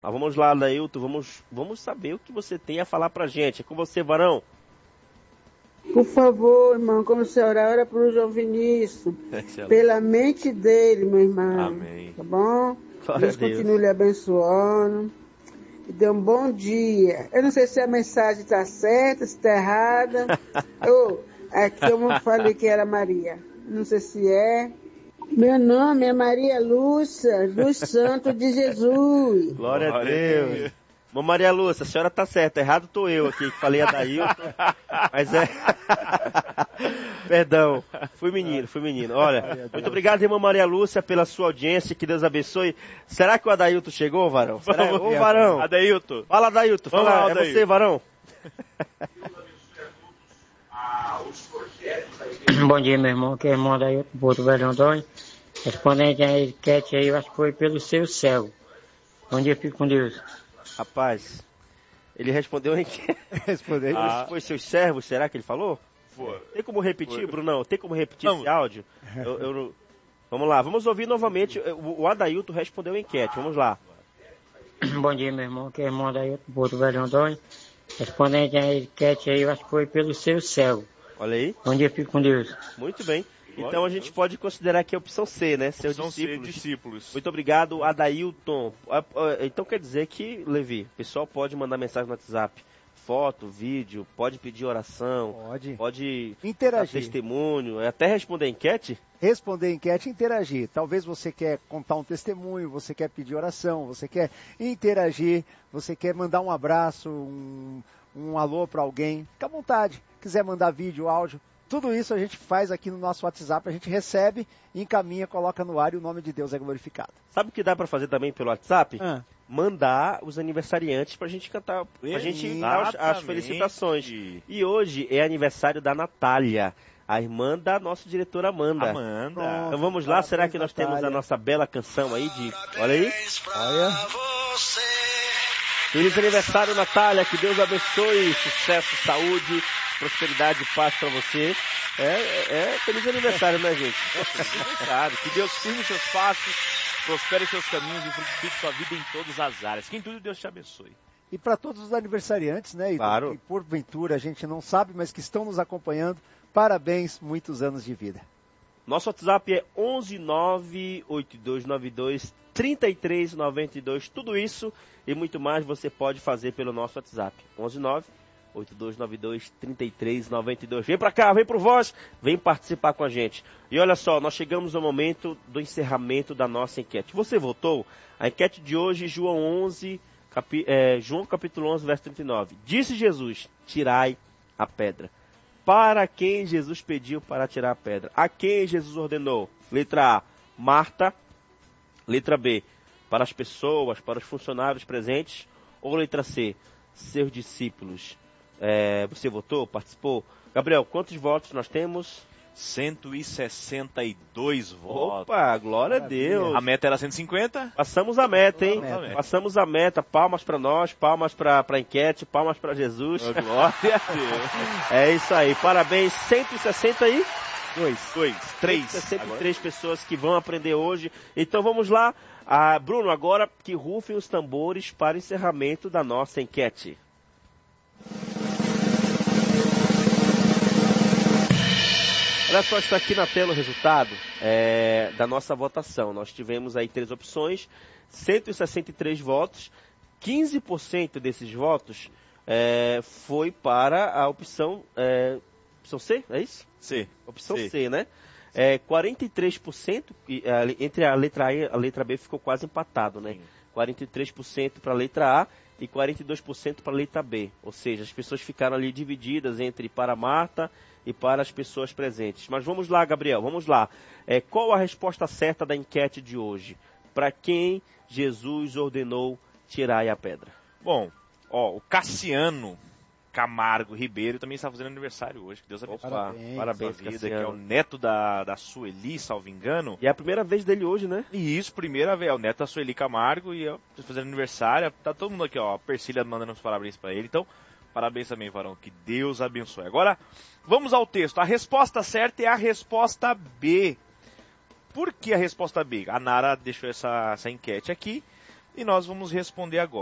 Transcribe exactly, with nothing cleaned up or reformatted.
Mas vamos lá, Adailton, vamos, vamos saber o que você tem a falar pra gente. É com você, varão. Por favor, irmão, como você orar, ora pro João Vinícius. Excelente. Pela mente dele, meu irmão. Amém. Tá bom? Glória Deus a Deus. continue lhe abençoando. E dê um bom dia. Eu não sei se a mensagem está certa, se está errada. oh, aqui eu falei que era Maria. Não sei se é. Meu nome é Maria Lúcia, dos Santos de Jesus. Glória, Glória a Deus. Deus. Mãe Maria Lúcia, a senhora tá certa, errado tô eu aqui, que falei a Adailton, mas é... Perdão, fui menino, fui menino. Olha, muito obrigado, irmã Maria Lúcia, pela sua audiência, que Deus abençoe. Será que o Adailton chegou, varão? Será... Ô, varão. Adailton. Fala, Adailton, fala, lá, é Adailton. Você, varão. Bom dia, meu irmão, que é irmão Adailton, Porto Velho Antônio. Respondente à enquete aí, eu acho que foi pelo seu céu. Bom dia, fico com Deus. Rapaz, ele respondeu em que? Respondeu. Ah. Foi seus servos, será que ele falou? Foi. Tem como repetir, Foi. Brunão? Tem como repetir não. esse áudio? Eu, eu, vamos lá, vamos ouvir novamente. O, o Adailton respondeu a enquete, vamos lá. Bom dia, meu irmão, que é irmão Adailton, Porto Velho Antônio. Respondente à enquete aí, eu acho que foi pelo seu céu. Olha aí. Bom dia, fico com Deus. Muito bem. Então a gente pode considerar que é a opção C, né? Seus discípulos. C, discípulos. Muito obrigado, Adailton. Então quer dizer que, Levi, o pessoal pode mandar mensagem no WhatsApp, foto, vídeo, pode pedir oração, pode, pode interagir, testemunho, até responder a enquete? Responder a enquete e interagir. Talvez você quer contar um testemunho, você quer pedir oração, você quer interagir, você quer mandar um abraço, um, um alô para alguém. Fica à vontade. Quiser mandar vídeo, áudio. Tudo isso a gente faz aqui no nosso WhatsApp, a gente recebe, encaminha, coloca no ar e o nome de Deus é glorificado. Sabe o que dá para fazer também pelo WhatsApp? Ah. Mandar os aniversariantes pra gente cantar, pra gente dar as, as felicitações. E hoje é aniversário da Natália, a irmã da nossa diretora Amanda. Amanda. Pronto, então vamos lá, será que nós Natália. temos a nossa bela canção aí de... Olha aí. Olha. Feliz aniversário, Natália, que Deus abençoe, sucesso, saúde, prosperidade e paz para você. É, é, é feliz aniversário, né, gente? É feliz aniversário. Que Deus firme seus passos, prospere seus caminhos e frutifique sua vida em todas as áreas. Que em tudo Deus te abençoe. E para todos os aniversariantes, né? E, claro. E porventura a gente não sabe, mas que estão nos acompanhando, parabéns, muitos anos de vida. Nosso WhatsApp é onze nove oito dois nove dois três três nove dois. Tudo isso e muito mais você pode fazer pelo nosso WhatsApp. onze nove oito dois nove dois três três nove dois. Vem pra cá, vem pro Voz, vem participar com a gente. E olha só, nós chegamos ao momento do encerramento da nossa enquete. Você votou? A enquete de hoje, João onze, capi, é, João capítulo onze, verso trinta e nove. Disse Jesus, tirai a pedra. Para quem Jesus pediu para tirar a pedra? A quem Jesus ordenou? Letra A, Marta. Letra B, para as pessoas, para os funcionários presentes. Ou letra C, seus discípulos. É, você votou? Participou? Gabriel, quantos votos nós temos? cento e sessenta e dois votos. Opa, glória a Deus. A meta era cento e cinquenta? Passamos a meta, hein? A meta. Passamos a meta. Palmas para nós, palmas para a enquete, palmas para Jesus. Oh, glória a Deus. É isso aí. Parabéns. cento e sessenta e dois. Dois. Três. cento e sessenta e três pessoas que vão aprender hoje. Então vamos lá. Ah, Bruno, agora que rufem os tambores para o encerramento da nossa enquete. Olha só, está aqui na tela o resultado é, da nossa votação. Nós tivemos aí três opções, cento e sessenta e três votos, quinze por cento desses votos é, foi para a opção, é, opção C, é isso? C. Opção C, C né? É, quarenta e três por cento, entre a letra A e a letra B ficou quase empatado, né? Sim. quarenta e três por cento para a letra A e quarenta e dois por cento para a letra B. Ou seja, as pessoas ficaram ali divididas entre para Marta e para as pessoas presentes. Mas vamos lá, Gabriel, vamos lá. É, qual a resposta certa da enquete de hoje? Para quem Jesus ordenou tirar a pedra? Bom, ó, o Cassiano Camargo Ribeiro também está fazendo aniversário hoje. Que Deus abençoe. Parabéns, parabéns vida, Cassiano. que é o neto da, da Sueli, salvo engano. E é a primeira vez dele hoje, né? E isso, primeira vez. É o neto da Sueli Camargo e eu fazendo aniversário. Tá todo mundo aqui, ó. A Persília mandando os parabéns para ele. Então, parabéns também, varão. Que Deus abençoe. Agora, vamos ao texto. A resposta certa é a resposta B. Por que a resposta B? A Nara deixou essa, essa enquete aqui. e nós vamos responder agora.